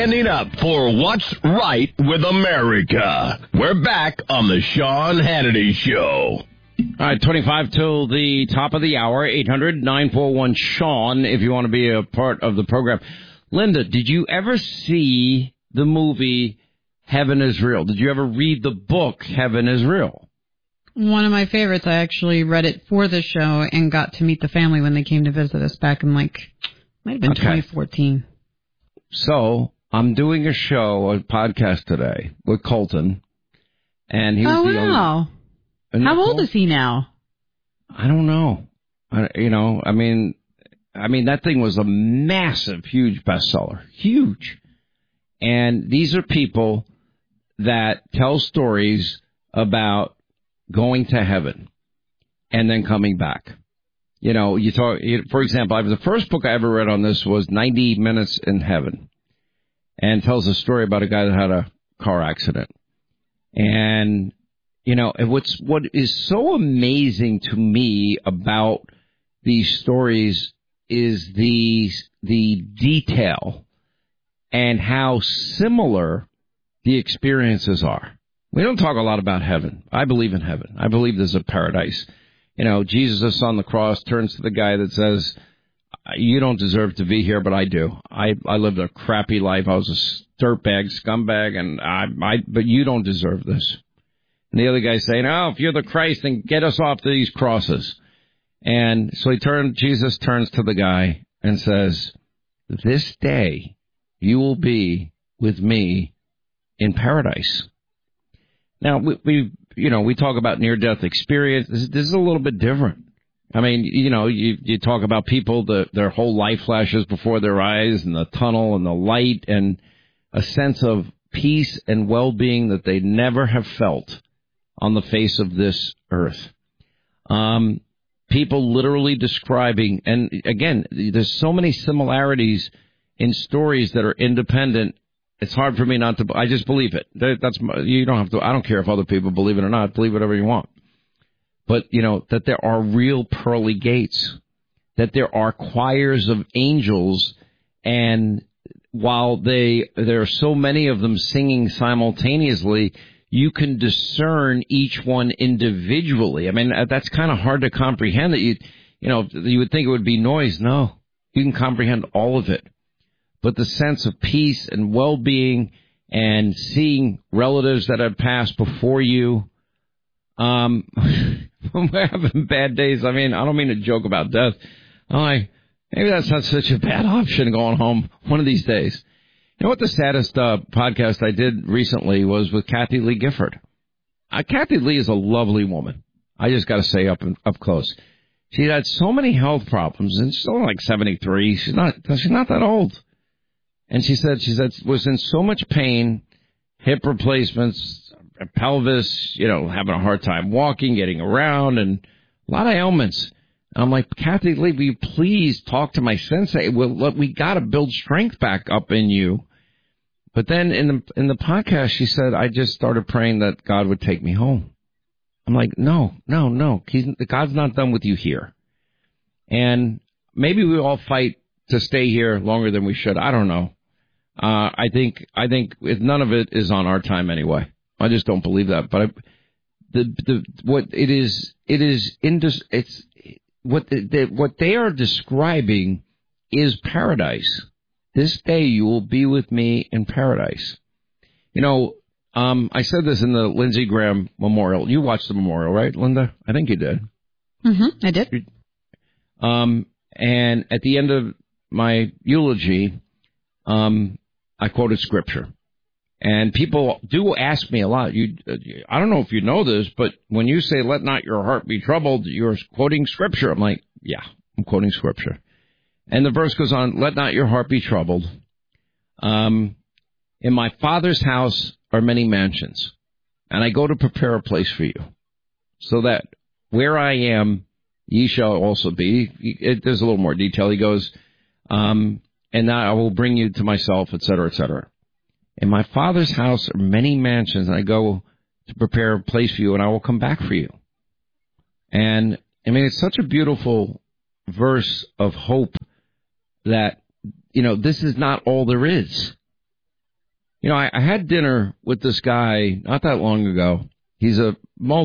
standing up for what's right with America. We're back on the Sean Hannity Show. All right, 25 till the top of the hour, 800-941-SEAN if you want to be a part of the program. Linda, did you ever see the movie Heaven is Real? Did you ever read the book Heaven is Real? One of my favorites. I actually read it for the show and got to meet the family when they came to visit us back in, might have been 2014. So, I'm doing a podcast today with Colton. And he was wow. How old is he now? I don't know. I mean, that thing was a massive, huge bestseller. Huge. And these are people that tell stories about going to heaven and then coming back. For example, the first book I ever read on this was 90 Minutes in Heaven, and tells a story about a guy that had a car accident. And what is so amazing to me about these stories is the detail and how similar the experiences are. We don't talk a lot about heaven. I believe in heaven. I believe there's a paradise. Jesus on the cross turns to the guy that says, you don't deserve to be here, but I do. I lived a crappy life. I was a dirtbag, scumbag, and but you don't deserve this. And the other guy's saying, if you're the Christ, then get us off these crosses. And so Jesus turns to the guy and says, this day you will be with me in paradise. Now, we talk about near-death experience. This is a little bit different. I mean, you talk about people, their whole life flashes before their eyes, and the tunnel and the light, and a sense of peace and well-being that they never have felt on the face of this earth. People literally describing, and again, there's so many similarities in stories that are independent. It's hard for me not to. I just believe it. You don't have to. I don't care if other people believe it or not. Believe whatever you want. But that there are real pearly gates, that there are choirs of angels, and while there are so many of them singing simultaneously, you can discern each one individually. I mean, that's kind of hard to comprehend. That you would think it would be noise. No, you can comprehend all of it. But the sense of peace and well-being and seeing relatives that have passed before you, when we're having bad days. I mean, I don't mean to joke about death. Maybe that's not such a bad option going home one of these days. You know what the saddest podcast I did recently was with Kathy Lee Gifford. Kathy Lee is a lovely woman. I just got to say up close. She had so many health problems, and she's only like 73. She's not that old. And she said was in so much pain, hip replacements, pelvis, having a hard time walking, getting around, and a lot of ailments. I'm like, Kathy Lee, will you please talk to my sensei? We got to build strength back up in you. But then in the podcast, she said, I just started praying that God would take me home. I'm like, no. God's not done with you here. And maybe we all fight to stay here longer than we should. I don't know. I think none of it is on our time anyway. I just don't believe that. But what they are describing is paradise. This day you will be with me in paradise. I said this in the Lindsey Graham memorial. You watched the memorial, right, Linda? I think you did. I did. And at the end of my eulogy, I quoted scripture. And people do ask me a lot. I don't know if you know this, but when you say, let not your heart be troubled, you're quoting scripture. I'm like, yeah, I'm quoting scripture. And the verse goes on, let not your heart be troubled. In my Father's house are many mansions, and I go to prepare a place for you, so that where I am, ye shall also be. There's a little more detail. He goes, and I will bring you to myself, et cetera, et cetera. In my Father's house are many mansions, and I go to prepare a place for you, and I will come back for you. And, I mean, it's such a beautiful verse of hope that, this is not all there is. You know, I had dinner with this guy not that long ago. He's a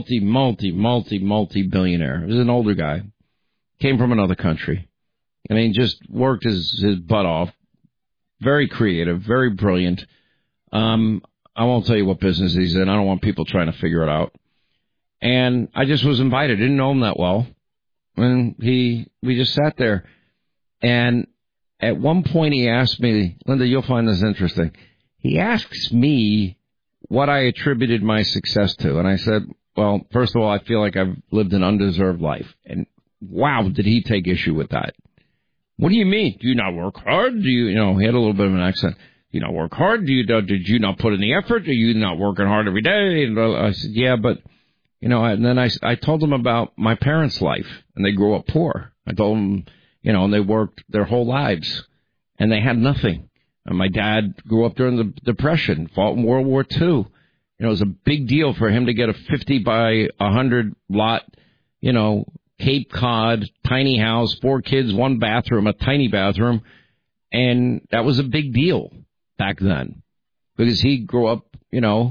multi-billionaire. He's an older guy. Came from another country. I mean, just worked his butt off. Very creative, very brilliant. I won't tell you what business he's in. I don't want people trying to figure it out. And I just was invited. Didn't know him that well. And we just sat there. And at one point he asked me, Linda, you'll find this interesting. He asks me what I attributed my success to. And I said, well, first of all, I feel like I've lived an undeserved life. And wow, did he take issue with that. What do you mean? Do you not work hard? Do you know, he had a little bit of an accent. Do you not work hard? Did you not put in the effort? Are you not working hard every day? And I said, yeah, but, you know, and then I told him about my parents' life, and they grew up poor. I told them, you know, and they worked their whole lives, and they had nothing. And my dad grew up during the Depression, fought in World War II. You know, it was a big deal for him to get a 50 by 100 lot, you know, Cape Cod, tiny house, 4 kids, 1 bathroom, a tiny bathroom. And that was a big deal back then because he grew up, you know,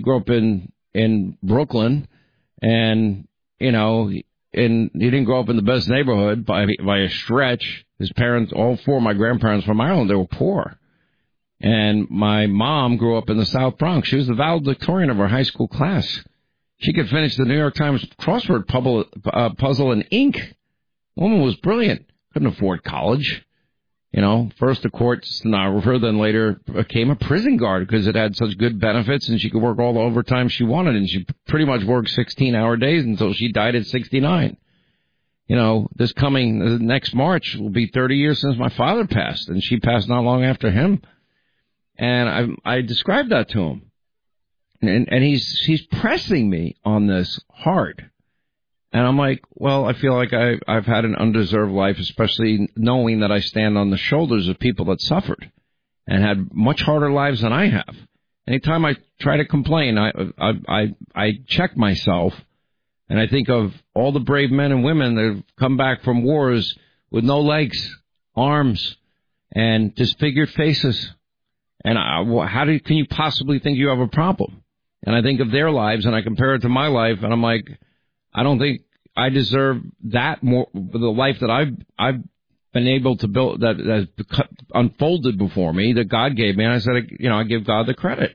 in Brooklyn and, you know, and he didn't grow up in the best neighborhood by a stretch. His parents, all 4 of my grandparents from Ireland, they were poor. And my mom grew up in the South Bronx. She was the valedictorian of her high school class. She could finish the New York Times crossword puzzle in ink. Woman was brilliant. Couldn't afford college. You know, first a court stenographer, then later became a prison guard because it had such good benefits and she could work all the overtime she wanted. And she pretty much worked 16-hour days until she died at 69. You know, next March will be 30 years since my father passed, and she passed not long after him. And I described that to him. And he's pressing me on this hard. And I'm like, well, I feel like I've had an undeserved life, especially knowing that I stand on the shoulders of people that suffered and had much harder lives than I have. Anytime I try to complain, I check myself, and I think of all the brave men and women that have come back from wars with no legs, arms, and disfigured faces. And can you possibly think you have a problem? And I think of their lives, and I compare it to my life, and I'm like, I don't think I deserve that more, the life that I've been able to build, that has unfolded before me, that God gave me. And I said, you know, I give God the credit.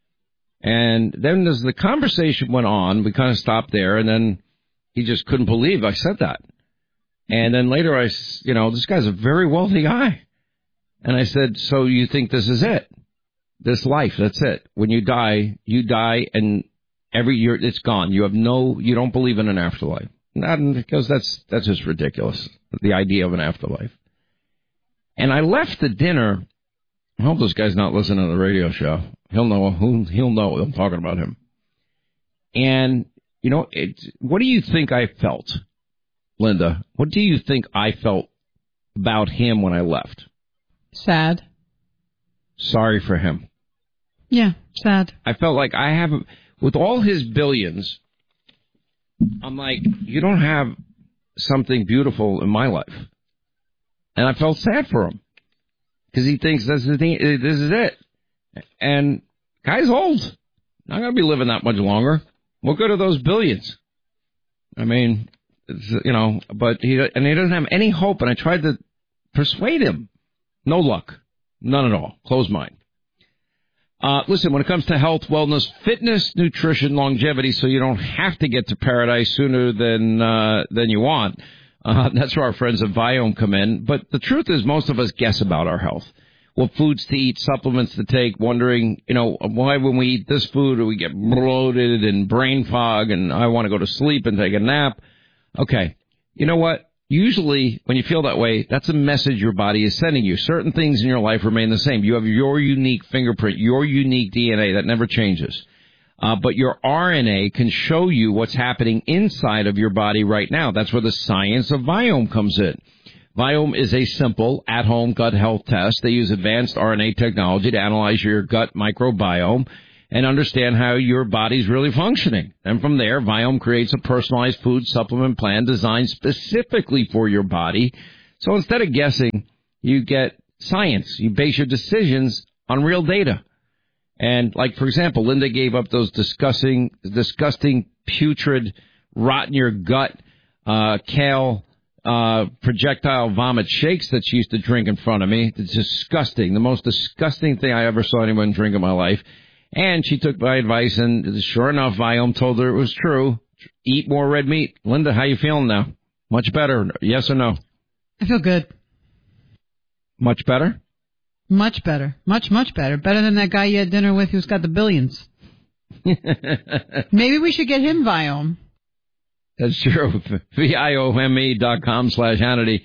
And then as the conversation went on, we kind of stopped there, and then he just couldn't believe I said that. And then later this guy's a very wealthy guy. And I said, so you think this is it? This life, that's it. When you die, and every year it's gone. You don't believe in an afterlife. Not because that's just ridiculous, the idea of an afterlife. And I left the dinner. I hope this guy's not listening to the radio show. He'll know I'm talking about him. And, you know, what do you think I felt, Linda? What do you think I felt about him when I left? Sad. Sorry for him. Yeah, sad. I felt like with all his billions, I'm like, you don't have something beautiful in my life. And I felt sad for him because he thinks this is it. And guy's old. Not going to be living that much longer. What good are those billions? I mean, but he doesn't have any hope. And I tried to persuade him. No luck. None at all. Closed mind. Listen, when it comes to health, wellness, fitness, nutrition, longevity, so you don't have to get to paradise sooner than you want, that's where our friends at Viome come in. But the truth is most of us guess about our health. What foods to eat, supplements to take, wondering, why when we eat this food do we get bloated and brain fog and I want to go to sleep and take a nap. Okay, you know what? Usually, when you feel that way, that's a message your body is sending you. Certain things in your life remain the same. You have your unique fingerprint, your unique DNA that never changes. But your RNA can show you what's happening inside of your body right now. That's where the science of Viome comes in. Viome is a simple, at-home gut health test. They use advanced RNA technology to analyze your gut microbiome and understand how your body's really functioning. And from there, Viome creates a personalized food supplement plan designed specifically for your body. So instead of guessing, you get science. You base your decisions on real data. And, like, for example, Linda gave up those disgusting, putrid, rot in your gut, kale, projectile vomit shakes that she used to drink in front of me. It's disgusting. The most disgusting thing I ever saw anyone drink in my life. And she took my advice, and sure enough, Viome told her it was true. Eat more red meat. Linda, how you feeling now? Much better. Yes or no? I feel good. Much better? Much better. Much, much better. Better than that guy you had dinner with who's got the billions. Maybe we should get him Viome. That's true. VIOME.com/Hannity.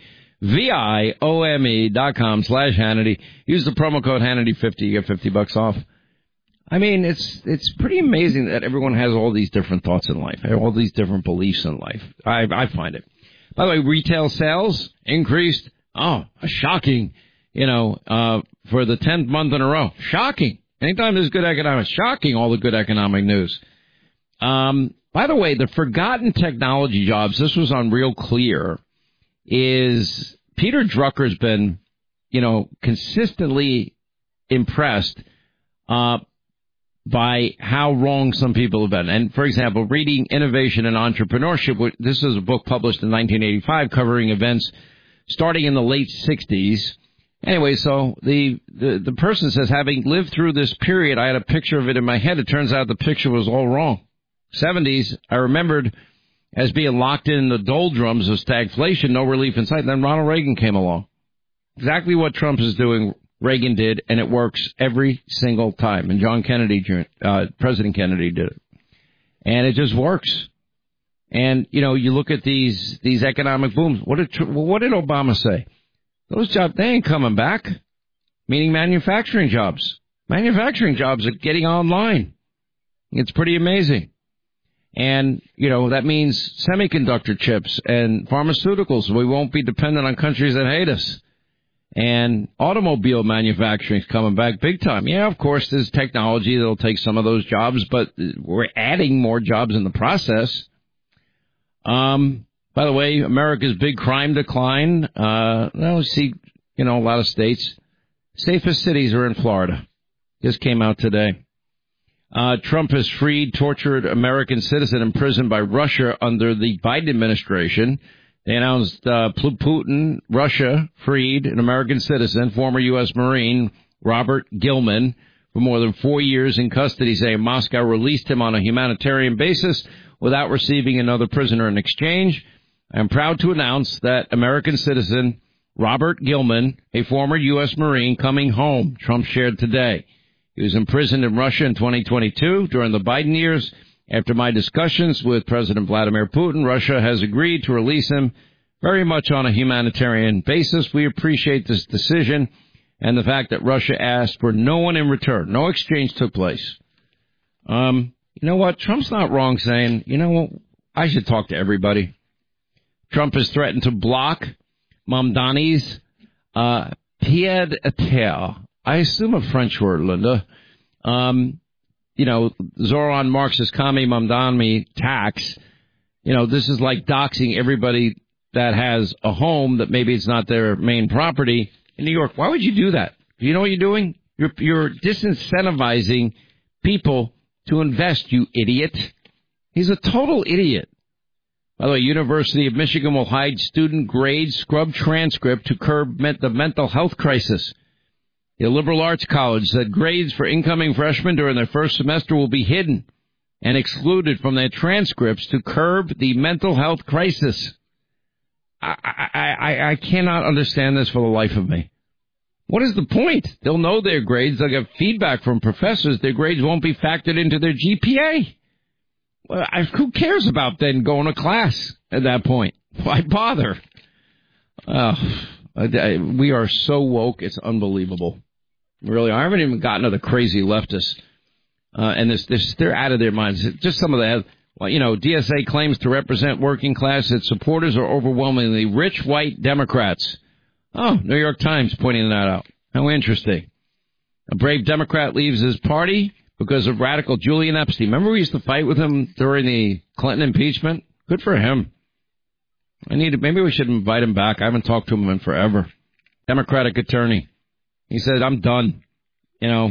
VIOME.com/Hannity. Use the promo code Hannity50. You get $50 off. I mean, it's pretty amazing that everyone has all these different thoughts in life, all these different beliefs in life. I find it. By the way, retail sales increased. Oh, shocking. For the 10th month in a row. Shocking. Anytime there's good economics, shocking, all the good economic news. By the way, the forgotten technology jobs, this was on Real Clear, is Peter Drucker's been, consistently impressed by how wrong some people have been. And, for example, reading Innovation and Entrepreneurship, this is a book published in 1985 covering events starting in the late 60s. Anyway, so the person says, having lived through this period, I had a picture of it in my head. It turns out the picture was all wrong. 70s, I remembered as being locked in the doldrums of stagflation, no relief in sight. Then Ronald Reagan came along. Exactly what Trump is doing, Reagan did, and it works every single time. And President Kennedy did it. And it just works. And, you look at these economic booms. What did Obama say? Those jobs, they ain't coming back. Meaning manufacturing jobs. Manufacturing jobs are getting online. It's pretty amazing. And, that means semiconductor chips and pharmaceuticals. We won't be dependent on countries that hate us. And automobile manufacturing is coming back big time. Yeah, of course, there's technology that'll take some of those jobs, but we're adding more jobs in the process. By the way, America's big crime decline. We see, a lot of states. Safest cities are in Florida. This came out today. Trump has freed tortured American citizen imprisoned by Russia under the Biden administration. They announced Putin, Russia, freed an American citizen, former U.S. Marine Robert Gilman, for more than 4 years in custody, saying Moscow released him on a humanitarian basis without receiving another prisoner in exchange. I am proud to announce that American citizen Robert Gilman, a former U.S. Marine, coming home, Trump shared today. He was imprisoned in Russia in 2022 during the Biden years. After my discussions with President Vladimir Putin, Russia has agreed to release him very much on a humanitarian basis. We appreciate this decision and the fact that Russia asked for no one in return. No exchange took place. You know what? Trump's not wrong saying, I should talk to everybody. Trump has threatened to block Mamdani's pied-à-terre. I assume a French word, Linda. Zoran Marxist Kami Mamdani tax. This is like doxing everybody that has a home that maybe it's not their main property in New York. Why would you do that? You know what you're doing? You're disincentivizing people to invest, you idiot. He's a total idiot. By the way, University of Michigan will hide student grades, scrub transcript to curb the mental health crisis. The liberal arts college said grades for incoming freshmen during their first semester will be hidden and excluded from their transcripts to curb the mental health crisis. I cannot understand this for the life of me. What is the point? They'll know their grades. They'll get feedback from professors. Their grades won't be factored into their GPA. Well, who cares about then going to class at that point? Why bother? We are so woke, it's unbelievable. Really, I haven't even gotten to the crazy leftists. And they're out of their minds. Just some of the, DSA claims to represent working class. Its supporters are overwhelmingly rich white Democrats. Oh, New York Times pointing that out. How interesting. A brave Democrat leaves his party because of radical Julian Epstein. Remember we used to fight with him during the Clinton impeachment? Good for him. Maybe we should invite him back. I haven't talked to him in forever. Democratic attorney. He said, I'm done.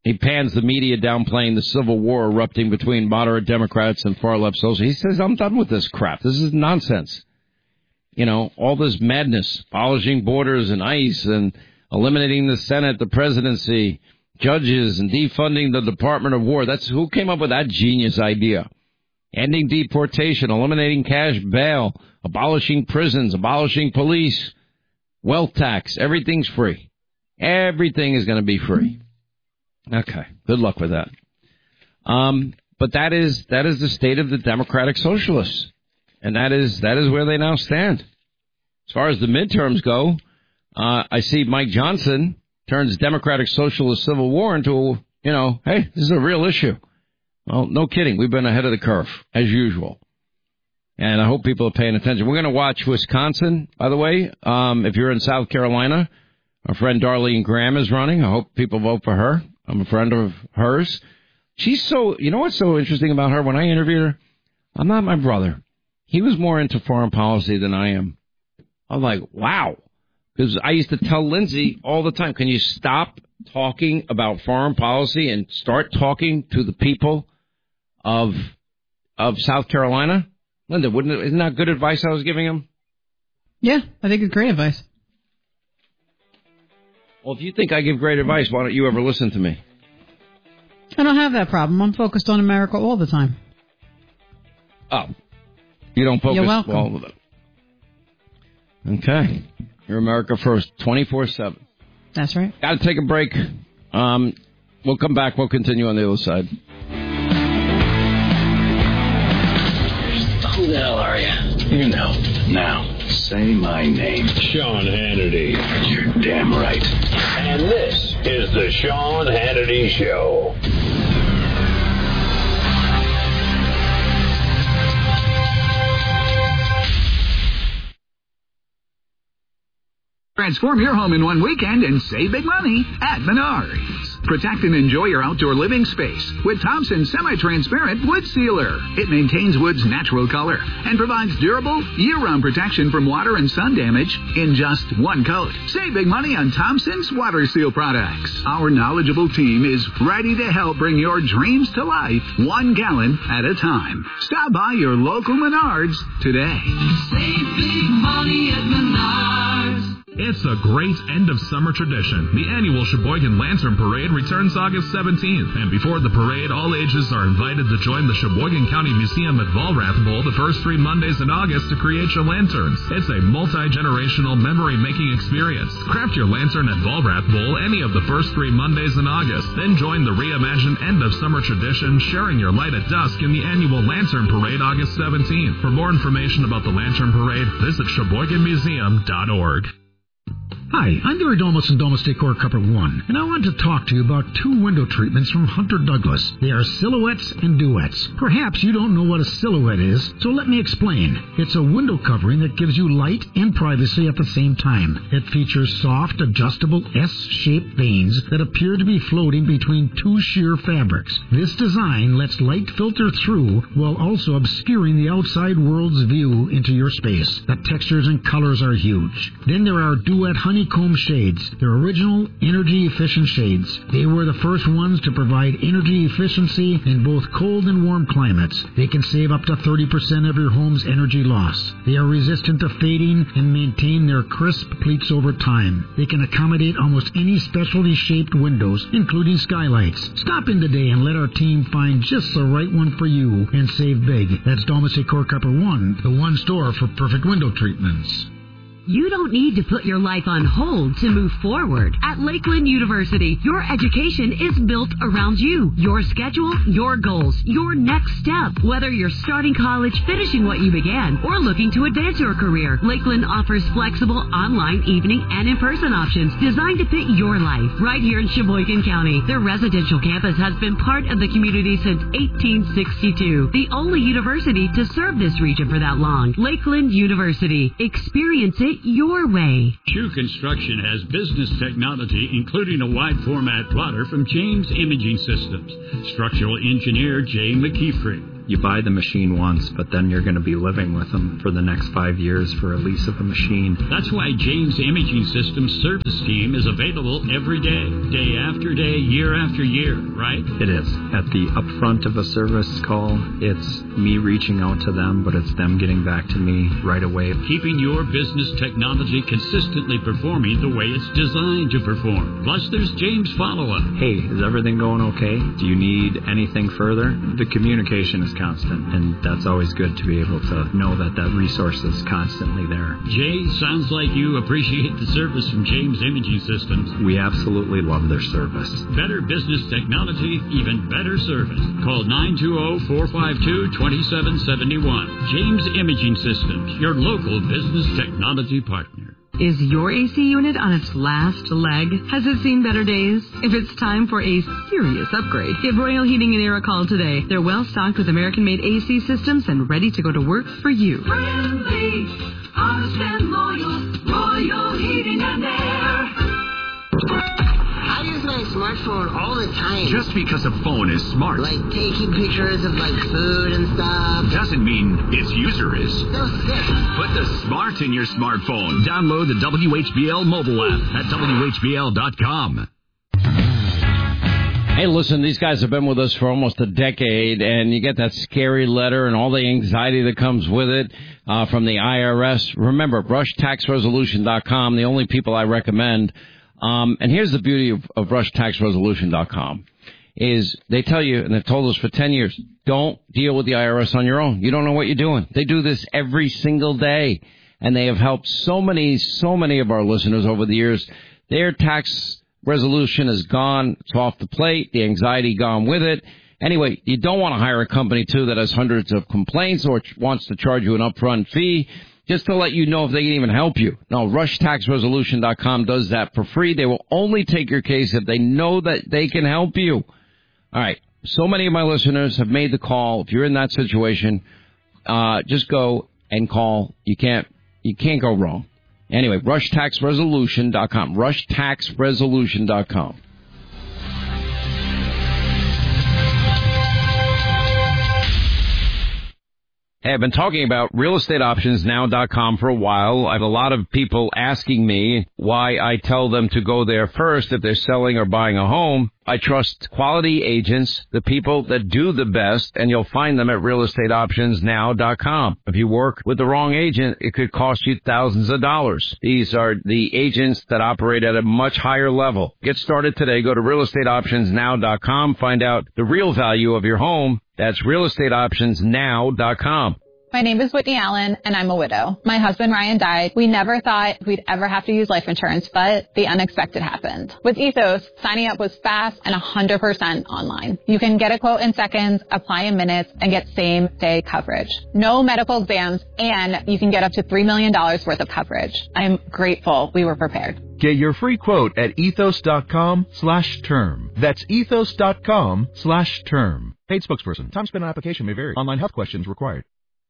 He pans the media downplaying the civil war erupting between moderate Democrats and far-left socialists. He says, I'm done with this crap. This is nonsense. You know, all this madness, abolishing borders and ICE and eliminating the Senate, the presidency, judges, and defunding the Department of War. That's who came up with that genius idea. Ending deportation, eliminating cash bail, abolishing prisons, abolishing police, wealth tax. Everything's free. Everything is going to be free. Okay, good luck with that. But that is the state of the Democratic Socialists, and that is where they now stand. As far as the midterms go, I see Mike Johnson turns Democratic Socialist Civil War into, hey, this is a real issue. Well, no kidding. We've been ahead of the curve, as usual. And I hope people are paying attention. We're going to watch Wisconsin, by the way. If you're in South Carolina, our friend Darlene Graham is running. I hope people vote for her. I'm a friend of hers. She's so, you know what's so interesting about her? When I interviewed her, I'm not my brother. He was more into foreign policy than I am. I'm like, wow. Because I used to tell Lindsay all the time, can you stop talking about foreign policy and start talking to the people of South Carolina? Linda, isn't that good advice I was giving him? Yeah, I think it's great advice. Well, if you think I give great advice, why don't you ever listen to me? I don't have that problem. I'm focused on America all the time. Oh. You don't focus? You're welcome. Well, okay. You're America first, 24/7. That's right. Got to take a break. We'll come back. We'll continue on the other side. Who the hell are you? You know. Now, say my name. Sean Hannity. You're damn right. And this is the Sean Hannity Show. Transform your home in one weekend and save big money at Menards. Protect and enjoy your outdoor living space with Thompson Semi-Transparent Wood Sealer. It maintains wood's natural color and provides durable, year-round protection from water and sun damage in just one coat. Save big money on Thompson's Water Seal products. Our knowledgeable team is ready to help bring your dreams to life 1 gallon at a time. Stop by your local Menards today. Save big money at Menards. It's a great end-of-summer tradition. The annual Sheboygan Lantern Parade returns August 17th. And before the parade, all ages are invited to join the Sheboygan County Museum at Vollrath Bowl the first 3 Mondays in August to create your lanterns. It's a multi-generational memory-making experience. Craft your lantern at Vollrath Bowl any of the first 3 Mondays in August. Then join the reimagined end-of-summer tradition, sharing your light at dusk in the annual Lantern Parade August 17th. For more information about the Lantern Parade, visit SheboyganMuseum.org. Hi, I'm Gary Domus and Domus Decor Cupper 1, and I want to talk to you about 2 window treatments from Hunter Douglas. They are silhouettes and duets. Perhaps you don't know what a silhouette is, so let me explain. It's a window covering that gives you light and privacy at the same time. It features soft, adjustable S-shaped vanes that appear to be floating between 2 sheer fabrics. This design lets light filter through while also obscuring the outside world's view into your space. The textures and colors are huge. Then there are duet honeycomb shades. They're original, energy-efficient shades. They were the first ones to provide energy efficiency in both cold and warm climates. They can save up to 30% of your home's energy loss. They are resistant to fading and maintain their crisp pleats over time. They can accommodate almost any specialty shaped windows, including skylights. Stop in today and let our team find just the right one for you and save big. That's Domus Decor Cupper 1, the one store for perfect window treatments. You don't need to put your life on hold to move forward. At Lakeland University, your education is built around you, your schedule, your goals, your next step. Whether you're starting college, finishing what you began, or looking to advance your career, Lakeland offers flexible online, evening, and in-person options designed to fit your life. Right here in Sheboygan County, their residential campus has been part of the community since 1862. The only university to serve this region for that long. Lakeland University. Experience it your way. True Construction has business technology, including a wide-format plotter from James Imaging Systems. Structural engineer Jay McKeefrey. You buy the machine once, but then you're going to be living with them for the next 5 years for a lease of a machine. That's why James Imaging Systems service team is available every day, day after day, year after year, right? It is. At the upfront of a service call, it's me reaching out to them, but it's them getting back to me right away. Keeping your business technology consistently performing the way it's designed to perform. Plus, there's James follow-up. Hey, is everything going okay? Do you need anything further? The communication is constant, and that's always good to be able to know that that resource is constantly there. Jay, sounds like you appreciate the service from James Imaging Systems. We absolutely love their service. Better business technology, even better service. Call 920-452-2771. James Imaging Systems, your local business technology partner. Is your AC unit on its last leg? Has it seen better days? If it's time for a serious upgrade, give Royal Heating and Air a call today. They're well stocked with American-made AC systems and ready to go to work for you. Friendly, honest and loyal, Royal Heating and Air. I use my smartphone all the time. Just because a phone is smart, like taking pictures of like food and stuff, doesn't mean its user is. So sick. Put the smart in your smartphone. Download the WHBL mobile app at WHBL.com. Hey, listen, these guys have been with us for almost a decade, and you get that scary letter and all the anxiety that comes with it from the IRS. Remember, RushTaxResolution.com, the only people I recommend. And here's the beauty of RushTaxResolution.com is they tell you, and they've told us for 10 years, don't deal with the IRS on your own. You don't know what you're doing. They do this every single day, and they have helped so many of our listeners over the years. Their tax resolution is gone. It's off the plate. The anxiety gone with it. Anyway, you don't want to hire a company, too, that has hundreds of complaints or wants to charge you an upfront fee just to let you know if they can even help you. No, RushTaxResolution.com does that for free. They will only take your case if they know that they can help you. All right. So many of my listeners have made the call. If you're in that situation, just go and call. You can't go wrong. Anyway, RushTaxResolution.com. RushTaxResolution.com. Hey, I've been talking about realestateoptionsnow.com for a while. I have a lot of people asking me why I tell them to go there first if they're selling or buying a home. I trust quality agents, the people that do the best, and you'll find them at realestateoptionsnow.com. If you work with the wrong agent, it could cost you thousands of dollars. These are the agents that operate at a much higher level. Get started today. Go to realestateoptionsnow.com. Find out the real value of your home. That's realestateoptionsnow.com. My name is Whitney Allen, and I'm a widow. My husband, Ryan, died. We never thought we'd ever have to use life insurance, but the unexpected happened. With Ethos, signing up was fast and 100% online. You can get a quote in seconds, apply in minutes, and get same-day coverage. No medical exams, and you can get up to $3 million worth of coverage. I'm grateful we were prepared. Get your free quote at ethos.com/term. That's ethos.com/term. Paid spokesperson. Time spent on application may vary. Online health questions required.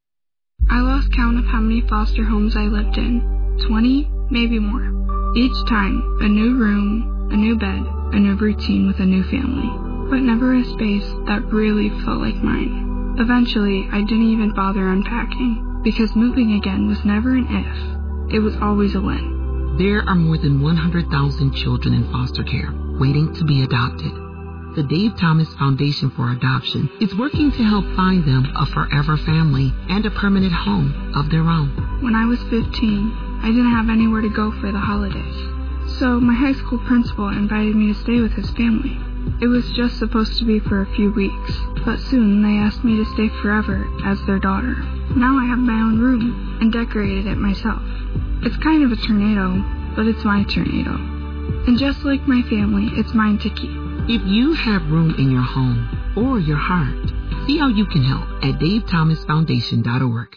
I lost count of how many foster homes I lived in. 20, maybe more. Each time, a new room, a new bed, a new routine with a new family. But never a space that really felt like mine. Eventually, I didn't even bother unpacking, because moving again was never an if. It was always a when. There are more than 100,000 children in foster care waiting to be adopted. The Dave Thomas Foundation for Adoption is working to help find them a forever family and a permanent home of their own. When I was 15, I didn't have anywhere to go for the holidays. So my high school principal invited me to stay with his family. It was just supposed to be for a few weeks, but soon they asked me to stay forever as their daughter. Now I have my own room and decorated it myself. It's kind of a tornado, but it's my tornado. And just like my family, it's mine to keep. If you have room in your home or your heart, see how you can help at DaveThomasFoundation.org.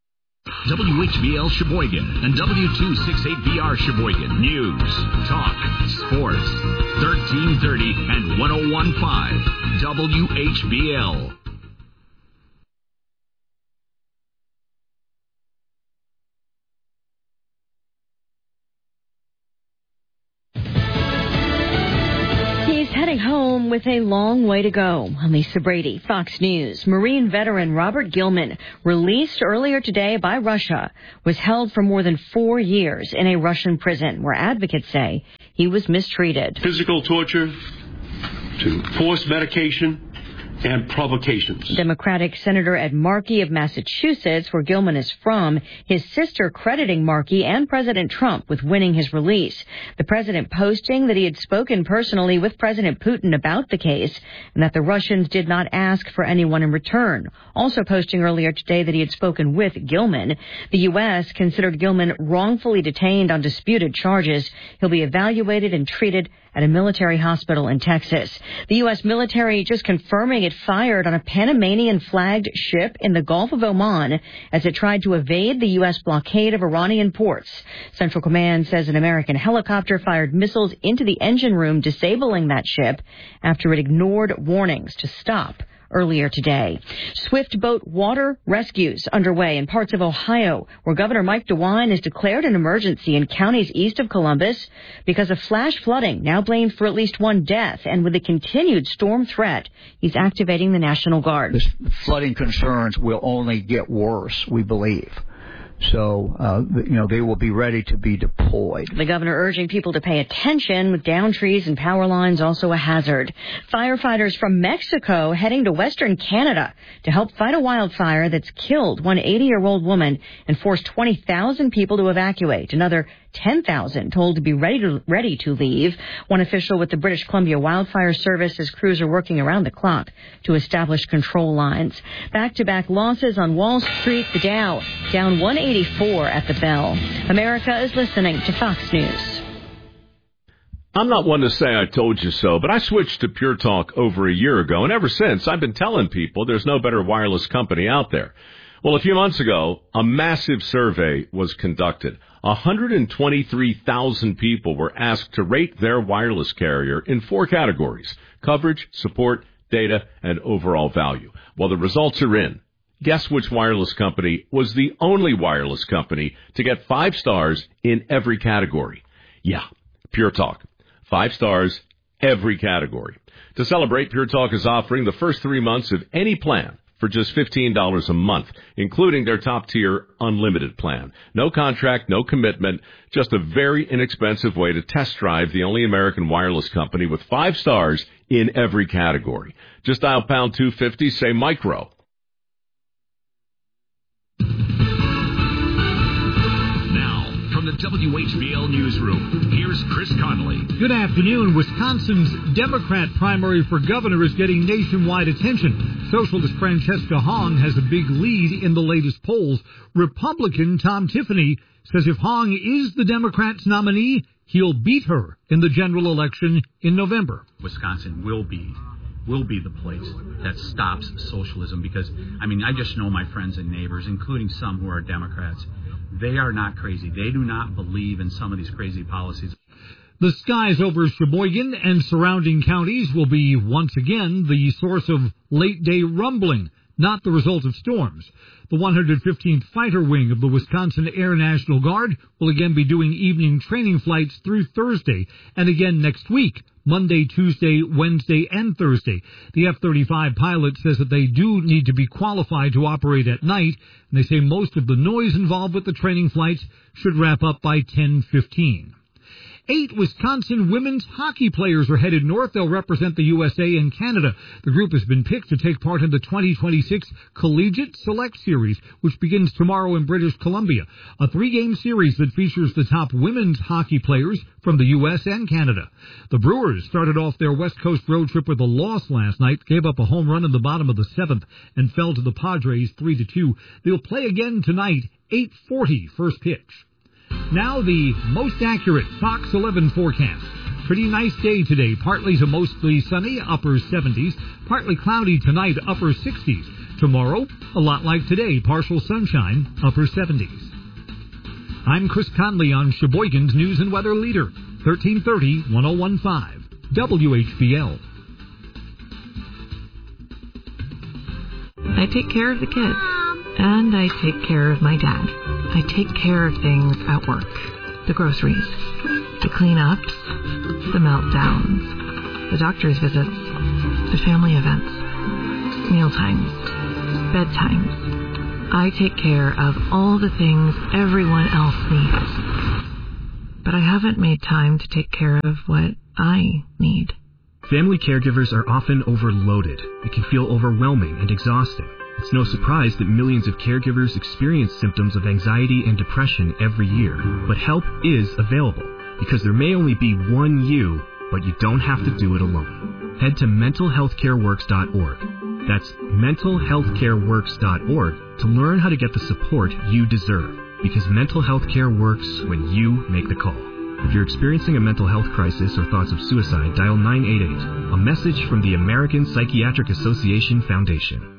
WHBL Sheboygan and W268BR Sheboygan. News, talk, sports. 1330 and 1015. WHBL. Going home with a long way to go. I'm Lisa Brady, Fox News. Marine veteran Robert Gilman, released earlier today by Russia, was held for more than 4 years in a Russian prison where advocates say he was mistreated. Physical torture to forced medication and provocations. Democratic Senator Ed Markey of Massachusetts, where Gilman is from, his sister crediting Markey and President Trump with winning his release. The president posting that he had spoken personally with President Putin about the case and that the Russians did not ask for anyone in return. Also posting earlier today that he had spoken with Gilman. The U.S. considered Gilman wrongfully detained on disputed charges. He'll be evaluated and treated at a military hospital in Texas. The U.S. military just confirming it fired on a Panamanian-flagged ship in the Gulf of Oman as it tried to evade the U.S. blockade of Iranian ports. Central Command says an American helicopter fired missiles into the engine room, disabling that ship after it ignored warnings to stop earlier today. Swift boat water rescues underway in parts of Ohio, where Governor Mike DeWine has declared an emergency in counties east of Columbus because of flash flooding, now blamed for at least one death. And with a continued storm threat, he's activating the National Guard. The flooding concerns will only get worse, we believe. So, they will be ready to be deployed. The governor urging people to pay attention, with downed trees and power lines also a hazard. Firefighters from Mexico heading to Western Canada to help fight a wildfire that's killed one 80-year-old woman and forced 20,000 people to evacuate. Another 10,000 told to be ready to leave. One official with the British Columbia Wildfire Service says crews are working around the clock to establish control lines. Back-to-back losses on Wall Street. The Dow down 184 at the bell. America is listening to Fox News. I'm not one to say I told you so, but I switched to Pure Talk over a year ago, and ever since I've been telling people there's no better wireless company out there. Well, a few months ago, a massive survey was conducted. 123,000 people were asked to rate their wireless carrier in 4 categories: coverage, support, data, and overall value. Well, the results are in. Guess which wireless company was the only wireless company to get 5 stars in every category? Yeah, Pure Talk. 5 stars, every category. To celebrate, Pure Talk is offering the first 3 months of any plan for just $15 a month, including their top-tier unlimited plan. No contract, no commitment, just a very inexpensive way to test drive the only American wireless company with 5 stars in every category. Just dial pound 250, say micro. The WHBL Newsroom. Here's Chris Connolly. Good afternoon. Wisconsin's Democrat primary for governor is getting nationwide attention. Socialist Francesca Hong has a big lead in the latest polls. Republican Tom Tiffany says if Hong is the Democrats' nominee, he'll beat her in the general election in November. Wisconsin will be the place that stops socialism because, I just know my friends and neighbors, including some who are Democrats. They are not crazy. They do not believe in some of these crazy policies. The skies over Sheboygan and surrounding counties will be once again the source of late-day rumbling, not the result of storms. The 115th Fighter Wing of the Wisconsin Air National Guard will again be doing evening training flights through Thursday and again next week, Monday, Tuesday, Wednesday, and Thursday. The F-35 pilot says that they do need to be qualified to operate at night, and they say most of the noise involved with the training flights should wrap up by 10:15. 8 Wisconsin women's hockey players are headed north. They'll represent the USA and Canada. The group has been picked to take part in the 2026 Collegiate Select Series, which begins tomorrow in British Columbia, a 3-game series that features the top women's hockey players from the U.S. and Canada. The Brewers started off their West Coast road trip with a loss last night, gave up a home run in the bottom of the 7th, and fell to the Padres 3-2. They'll play again tonight, 8:40 first pitch. Now the most accurate Fox 11 forecast. Pretty nice day today. Partly to mostly sunny, upper 70s. Partly cloudy tonight, upper 60s. Tomorrow, a lot like today, partial sunshine, upper 70s. I'm Chris Conley on Sheboygan's News and Weather Leader, 1330 1015 WHBL. I take care of the kids, and I take care of my dad. I take care of things at work. The groceries, the cleanups, the meltdowns. the doctor's visits, the family events, mealtimes, bedtimes. I take care of all the things everyone else needs. But I haven't made time to take care of what I need. Family caregivers are often overloaded. It can feel overwhelming and exhausting. It's no surprise that millions of caregivers experience symptoms of anxiety and depression every year. But help is available, because there may only be one you, but you don't have to do it alone. Head to mentalhealthcareworks.org. That's mentalhealthcareworks.org to learn how to get the support you deserve, because mental health care works when you make the call. If you're experiencing a mental health crisis or thoughts of suicide, dial 988, a message from the American Psychiatric Association Foundation.